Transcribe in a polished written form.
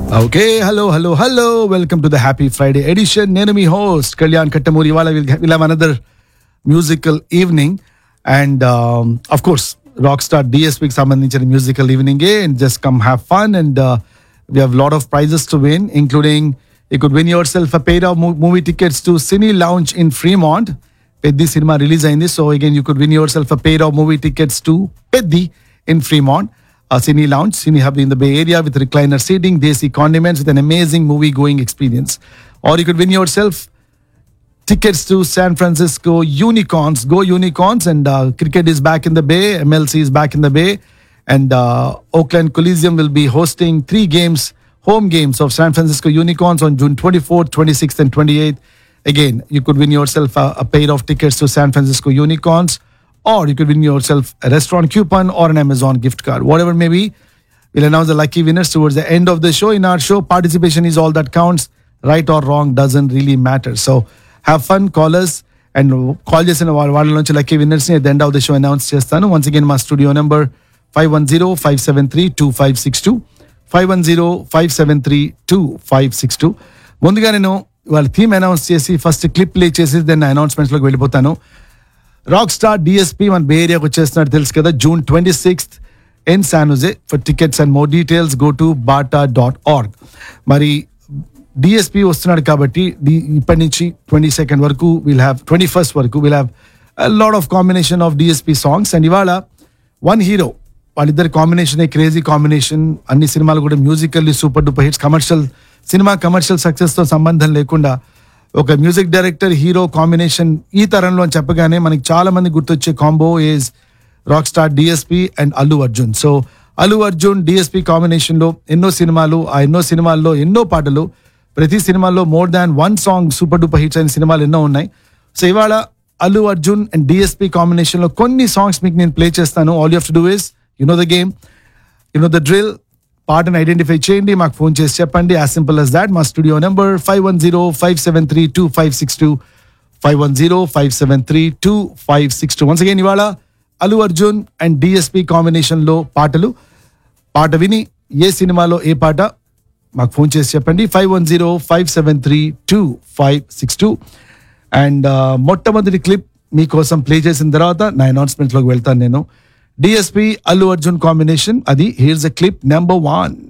Okay, hello. Welcome to the Happy Friday edition. Nenu me host, Kalyan Kattamuri. We'll have another musical evening. And of course, Rockstar DSPకి సంబంధించిన musical evening. And just come have fun. And we have a lot of prizes to win, including you could win yourself a pair of movie tickets to Cine Lounge in Fremont. Peddi cinema release అయింది. So again, you could win yourself a pair of movie tickets to Peddi in Fremont. Cine Lounge, Cine Hub in the Bay Area with recliner seating, desi condiments with an amazing movie-going experience. Or you could win yourself tickets to San Francisco Unicorns. Go Unicorns! And cricket is back in the Bay. MLC is back in the Bay. And Oakland Coliseum will be hosting 3 games, home games of San Francisco Unicorns on June 24th, 26th and 28th. Again, you could win yourself a pair of tickets to San Francisco Unicorns. Or you could win yourself a restaurant coupon or an Amazon gift card. Whatever may be, we'll announce the lucky winners towards the end of the show. In our show, participation is all that counts. Right or wrong doesn't really matter. So have fun, call us, and call చేసిన వాళ్ళ నుంచి lucky winners ని at the end of the show announce చేస్తాను. Once again, my studio number 510-573-2562. 510-573-2562. ముందుగా నేను వాళ్ళ theme announce చేసి first clip play చేసి దెన్ అనౌన్స్మెంట్స్ లోకి వెళ్ళిపోతాను. రాక్ స్టార్ డిఎస్పీ మన బే ఏరియాకి వచ్చేస్తున్నట్టు తెలుసు కదా. June 26th in San Jose. For tickets and more details, go to bata.org. మరి డిఎస్పీ వస్తున్నాడు కాబట్టి ఇప్పటి నుంచి 22nd వరకు 21st వరకు will have lot of combination of DSP songs. And ఇవాళ వన్ హీరో, వాళ్ళిద్దరి కాంబినేషన్ క్రేజీ కాంబినేషన్. అన్ని సినిమాలు కూడా musically super duper hits. Commercial success తో సంబంధం లేకుండా ఒక మ్యూజిక్ డైరెక్టర్ హీరో కాంబినేషన్ ఈ తరంలో అని చెప్పగానే మనకి చాలా మంది గుర్తొచ్చే combo is rock star DSP and Allu Arjun. So Allu Arjun DSP combination లో ఎన్నో సినిమాల్లో ఎన్నో పాటలు, ప్రతి సినిమాల్లో more than 1 song super duper hits అయిన సినిమాలు ఎన్నో ఉన్నాయి. సో ఇవాళ Allu Arjun and DSP combination లో కొన్ని సాంగ్స్ మీకు నేను ప్లే చేస్తాను. All you have to do is, you know the game, you know the drill. పాటను ఐడెంటిఫై చేయండి, మాకు ఫోన్ చేసి చెప్పండి. As simple as that. మా స్టూడియో నెంబర్ 510-573-2562. 510-573-2562. వన్స్ అగైన్ ఇవాళ Allu Arjun and DSP combination లో పాట విని ఏ సినిమాలో ఏ పాట మాకు ఫోన్ చేసి చెప్పండి. 510-573-2562. అండ్ మొట్టమొదటి క్లిప్ మీకోసం ప్లే చేసిన తర్వాత నా అనౌన్స్మెంట్ లోకి వెళ్తాను నేను. డిఎస్పీ అల్లు అర్జున్ కాంబినేషన్, అది హియర్స్ ఎ క్లిప్ నెంబర్ 1.